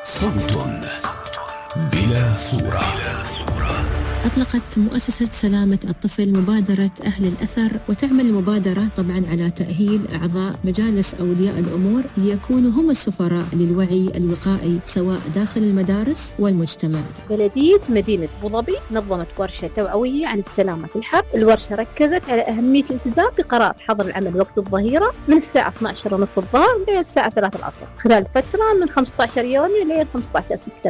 صوت بلا صورة. أطلقت مؤسسة سلامة الطفل مبادرة أهل الأثر، وتعمل المبادرة طبعا على تأهيل أعضاء مجالس أولياء الأمور ليكونوا هم السفراء للوعي الوقائي سواء داخل المدارس والمجتمع. بلدية مدينة أبوظبي نظمت ورشة توعوية عن السلامة في الحرب. الورشة ركزت على أهمية الالتزام بقرار حظر العمل وقت الظهيرة من الساعة 12:30 الظهر إلى الساعة 3 العصر خلال فترة من 15 يونيو إلى 15 سبتمبر.